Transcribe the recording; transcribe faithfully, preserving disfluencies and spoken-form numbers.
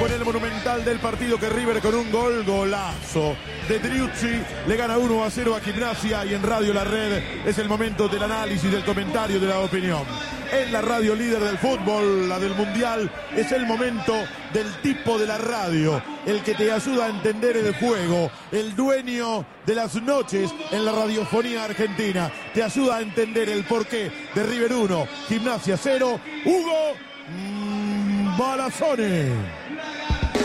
tiempo en el Monumental del partido que River con un gol, golazo de Driussi, le gana uno a cero a Gimnasia. Y en Radio La Red es el momento del análisis, del comentario, de la opinión. En la radio líder del fútbol, la del mundial, es el momento del tipo de la radio, el que te ayuda a entender el juego, el dueño de las noches en la radiofonía argentina, te ayuda a entender el porqué de River uno, Gimnasia cero, Hugo Malazone.